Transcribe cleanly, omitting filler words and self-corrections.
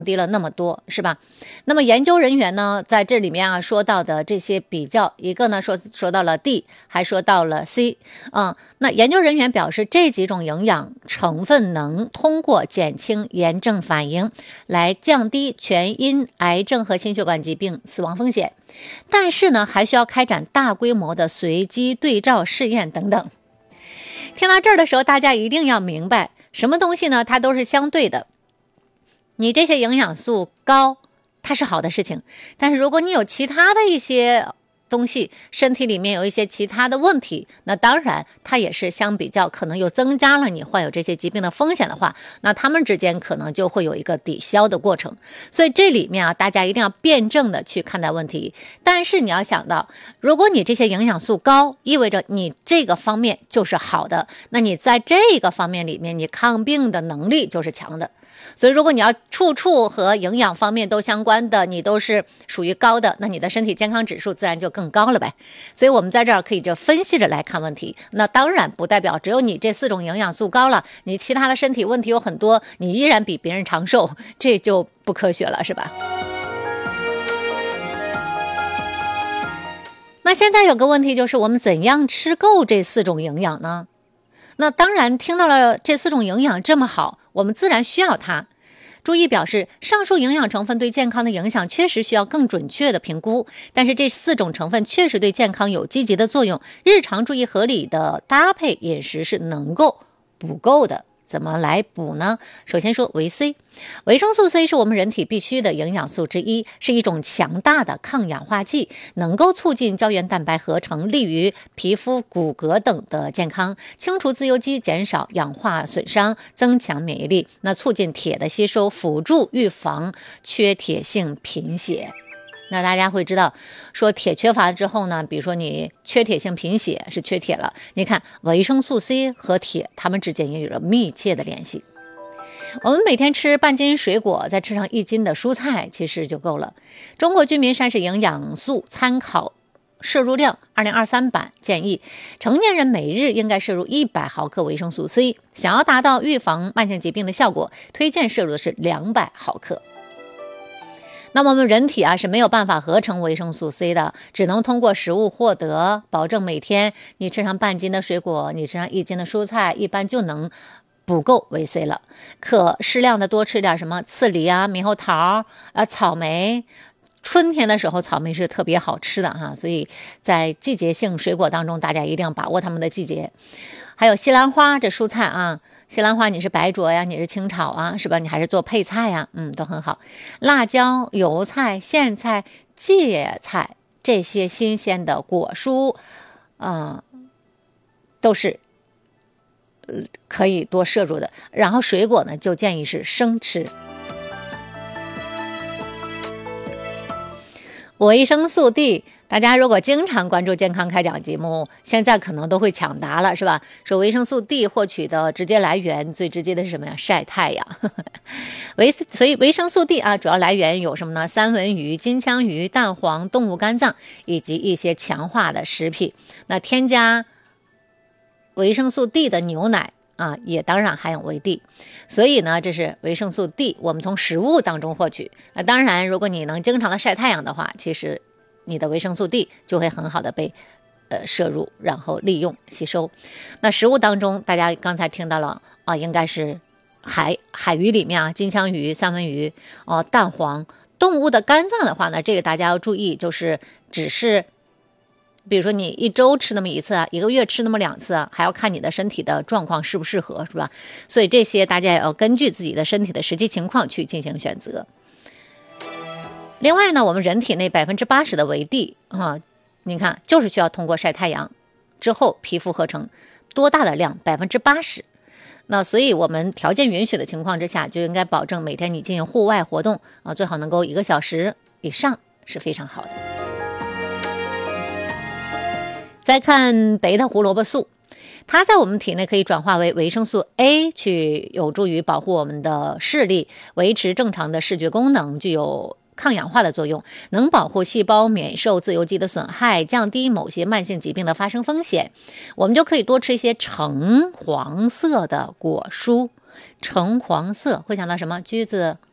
低了那么多，是吧？那么研究人员呢，在这里面啊说到的这些比较，一个呢说到了 D， 还说到了 C， 那研究人员表示，这几种营养成分能通过减轻炎症反应来降低全因癌症和心血管疾病死亡风险，但是呢，还需要开展大规模的随机对照试验等等。听到这儿的时候，大家一定要明白，什么东西呢？它都是相对的。你这些营养素高，它是好的事情，但是如果你有其他的一些东西，身体里面有一些其他的问题，那当然它也是相比较可能又增加了你患有这些疾病的风险的话，那它们之间可能就会有一个抵消的过程。所以这里面啊，大家一定要辩证的去看待问题。但是你要想到，如果你这些营养素高，意味着你这个方面就是好的，那你在这个方面里面，你抗病的能力就是强的。所以如果你要处处和营养方面都相关的，你都是属于高的，那你的身体健康指数自然就更高了呗。所以我们在这儿可以就分析着来看问题。那当然不代表只有你这4种营养素高了，你其他的身体问题有很多，你依然比别人长寿，这就不科学了，是吧？那现在有个问题就是，我们怎样吃够这4种营养呢？那当然听到了这4种营养这么好，我们自然需要它。注意表示，上述营养成分对健康的影响确实需要更准确的评估，但是这4种成分确实对健康有积极的作用，日常注意合理的搭配饮食是能够补够的。怎么来补呢？首先说维 C， 维生素 C 是我们人体必需的营养素之一，是一种强大的抗氧化剂，能够促进胶原蛋白合成，利于皮肤、骨骼等的健康，清除自由基，减少氧化损伤，增强免疫力，那促进铁的吸收，辅助预防缺铁性贫血。那大家会知道，说铁缺乏之后呢，比如说你缺铁性贫血是缺铁了，你看维生素 C 和铁它们之间也有着密切的联系。我们每天吃半斤水果，再吃上1斤的蔬菜，其实就够了。中国居民膳食营养素参考摄入量2023版建议，成年人每日应该摄入100毫克维生素 C， 想要达到预防慢性疾病的效果，推荐摄入的是200毫克。那么我们人体啊是没有办法合成维生素 C 的，只能通过食物获得，保证每天你吃上半斤的水果，你吃上1斤的蔬菜，一般就能补够维 C 了。可适量的多吃点什么刺梨啊、猕猴桃草莓。春天的时候草莓是特别好吃的哈，所以在季节性水果当中，大家一定要把握它们的季节。还有西兰花这蔬菜啊，西兰花你是白灼呀，你是清炒啊，是吧？你还是做配菜呀，都很好。辣椒、油菜、苋菜、芥菜这些新鲜的果蔬，都是可以多摄入的。然后水果呢，就建议是生吃。维生素 D， 大家如果经常关注健康开讲节目，现在可能都会抢答了，是吧？说维生素 D 获取的直接来源，最直接的是什么呀？晒太阳。所以维生素 D 啊，主要来源有什么呢？三文鱼、金枪鱼、蛋黄、动物肝脏以及一些强化的食品。那添加维生素 D 的牛奶也当然含有维 D， 所以呢，这是维生素 D 我们从食物当中获取。那当然，如果你能经常的晒太阳的话，其实你的维生素 D 就会很好的被摄入，然后利用吸收。那食物当中，大家刚才听到了应该是海鱼里面金枪鱼、三文鱼蛋黄。动物的肝脏的话呢，这个大家要注意，就是只是比如说你1周吃那么1次1个月吃那么2次还要看你的身体的状况适不适合，是吧？所以这些大家也要根据自己的身体的实际情况去进行选择。另外呢，我们人体内80%的维 D 你看就是需要通过晒太阳之后皮肤合成，多大的量？80%。那所以我们条件允许的情况之下，就应该保证每天你进行户外活动最好能够1个小时以上是非常好的。再看贝塔胡萝卜素，它在我们体内可以转化为维生素 A， 去有助于保护我们的视力，维持正常的视觉功能，具有抗氧化的作用，能保护细胞免受自由基的损害，降低某些慢性疾病的发生风险。我们就可以多吃一些橙黄色的果蔬。橙黄色会想到什么？橘子、